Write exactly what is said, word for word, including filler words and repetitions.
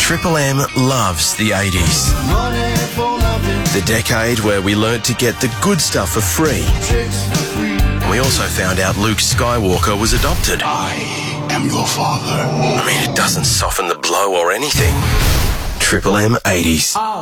Triple M loves the eighties. The decade where we learnt to get the good stuff for free. We also found out Luke Skywalker was adopted. I am your father. I mean, it doesn't soften the blow or anything. Triple M eighties.